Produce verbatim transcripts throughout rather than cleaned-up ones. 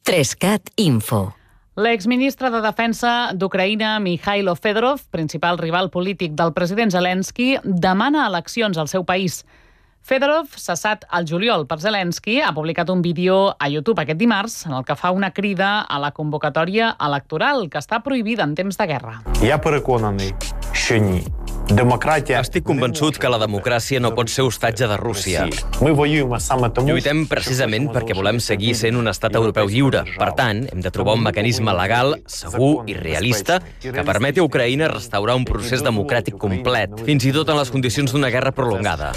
Trescat Info. L'exministre de Defensa d'Ucraïna, Mikhailo Fedorov, principal rival polític del president Zelensky, demana eleccions al seu país. Fedorov, cessat al juliol per Zelensky, ha publicat un vídeo a YouTube aquest dimarts en el que fa una crida a la convocatòria electoral, que està prohibida en temps de guerra. Я переконаний, що ні. Estic convençut que la democràcia no pot ser hostatge de Rússia. Lluitem precisament perquè volem seguir sent un estat europeu lliure. Per tant, hem de trobar un mecanisme legal, segur i realista que permeti a Ucraïna restaurar un procés democràtic complet, fins i tot en les condicions d'una guerra prolongada.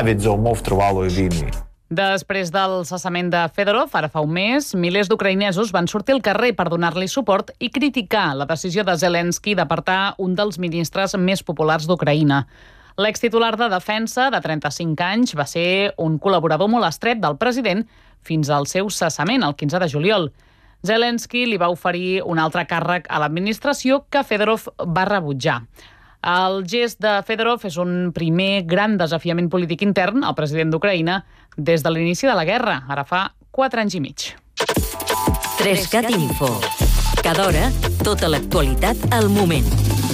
Després del cessament de Fedorov, ara fa un mes, milers d'ucraïnesos van sortir al carrer per donar-li suport i criticar la decisió de Zelensky d'apartar un dels ministres més populars d'Ucraïna. L'extitular de Defensa, de trenta-cinc anys, va ser un col·laborador molt estret del president fins al seu cessament, el quinze de juliol. Zelensky li va oferir un altre càrrec a l'administració que Fedorov va rebutjar. El gest de Fedorov és un primer gran desafiament polític intern al president d'Ucraïna des de l'inici de la guerra, ara fa quatre anys i mig. Trescat Info. Cada hora, tota l'actualitat al moment.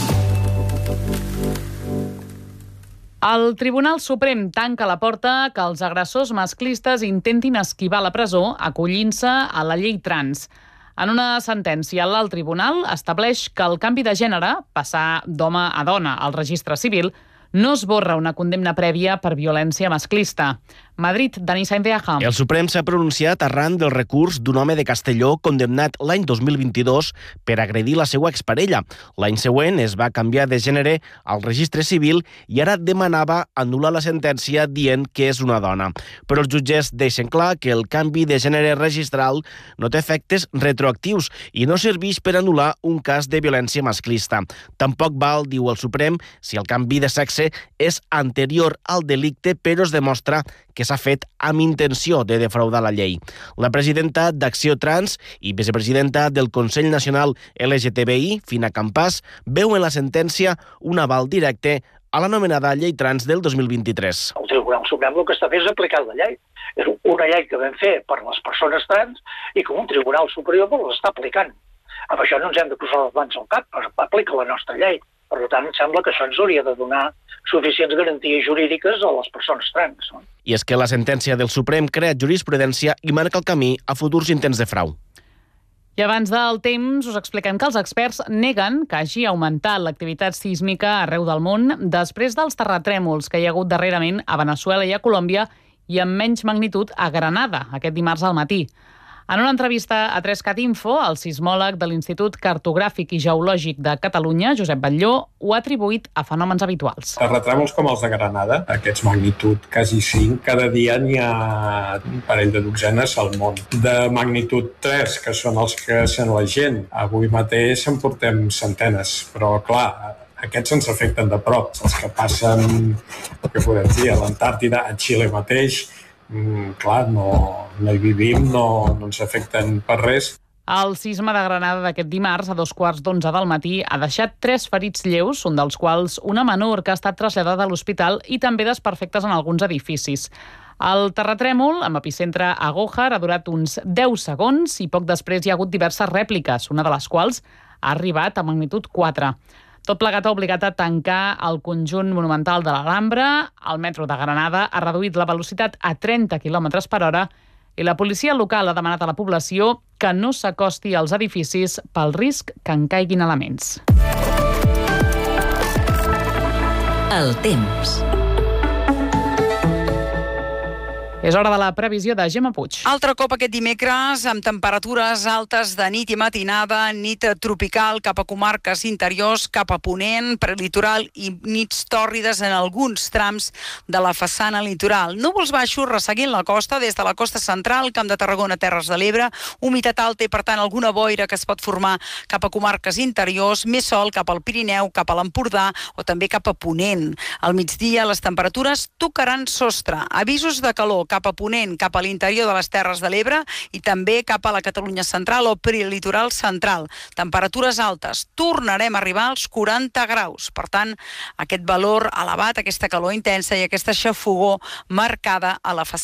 El Tribunal Suprem tanca la porta que els agressors masclistes intentin esquivar la presó acollint-se a la llei trans. En una sentència, l'alt tribunal estableix que el canvi de gènere, passar d'home a dona al registre civil, no esborra una condemna prèvia per violència masclista. Madrid, Dani Sainz de Aja. El Suprem s'ha pronunciat arran del recurs d'un home de Castelló condemnat l'any dos mil vint-i-dos per agredir la seva exparella. L'any següent es va canviar de gènere al registre civil i ara demanava anul·lar la sentència dient que és una dona. Però els jutges deixen clar que el canvi de gènere registral no té efectes retroactius i no serveix per anul·lar un cas de violència masclista. Tampoc val, diu el Suprem, si el canvi de sexe és anterior al delicte, però es demostra que s'ha fet amb intenció de defraudar la llei. La presidenta d'Acció Trans i vicepresidenta del Consell Nacional L G T B I, Fina Campàs, veu en la sentència un aval directe a l'anomenada llei trans del dos mil vint-i-tres. El Tribunal Suprem el que està fent és aplicar la llei. És una llei que vam fer per les persones trans i que un Tribunal Superior l'està aplicant. Amb això no ens hem de posar les mans al cap, aplica la nostra llei. Per tant, em sembla que això ens hauria de donar suficients garanties jurídiques a les persones trans. No? I és que la sentència del Suprem crea jurisprudència i marca el camí a futurs intents de frau. I abans del temps us expliquem que els experts neguen que hagi augmentat l'activitat sísmica arreu del món després dels terratrèmols que hi ha hagut darrerament a Veneçuela i a Colòmbia i amb menys magnitud a Granada, aquest dimarts al matí. En una entrevista a Trescat Info, el sismòleg de l'Institut Cartogràfic i Geològic de Catalunya, Josep Batlló, ho ha atribuït a fenòmens habituals. Terratrèmols com els de Granada, aquests magnitud quasi cinc, cada dia n'hi ha un parell de dotzenes al món. De magnitud tres, que són els que sent la gent, avui mateix en portem centenes, però clar, aquests ens afecten de prop. Els que passen, què podem dir, a l'Antàrtida, a Xile mateix, Mm, clar, no, no hi vivim, no, no ens afecten per res. El sisme de Granada d'aquest dimarts, a dos quarts d'onze del matí, ha deixat tres ferits lleus, un dels quals una menor que ha estat traslladada a l'hospital i també desperfectes en alguns edificis. El terratrèmol, amb epicentre a Gójar, ha durat uns deu segons i poc després hi ha hagut diverses rèpliques, una de les quals ha arribat a magnitud quatre. Tot plegat ha obligat a tancar el conjunt monumental de l'Alhambra. El metro de Granada ha reduït la velocitat a trenta quilòmetres per hora i la policia local ha demanat a la població que no s'acosti als edificis pel risc que en caiguin elements. El temps. És hora de la previsió de Gemma Puig. Altre cop aquest dimecres amb temperatures altes de nit i matinada, nit tropical cap a comarques interiors, cap a ponent, prelitoral i nits tòrrides en alguns trams de la façana litoral. Núvols baixos resseguint la costa des de la costa central, Camp de Tarragona, Terres de l'Ebre, humitat alta i per tant alguna boira que es pot formar cap a comarques interiors, més sol cap al Pirineu, cap a l'Empordà o també cap a ponent. Al migdia les temperatures tocaran sostre. Avisos de calor cap a ponent, cap a l'interior de les Terres de l'Ebre i també cap a la Catalunya central o prelitoral central. Temperatures altes. Tornarem a arribar als quaranta graus. Per tant, aquest valor elevat, aquesta calor intensa i aquesta xafogor marcada a la façana